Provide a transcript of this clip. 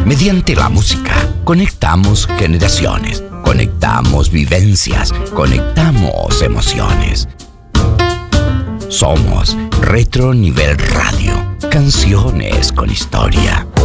Mediante la música, conectamos generaciones, conectamos vivencias, conectamos emociones. Somos Retro Nivel Radio, canciones con historia.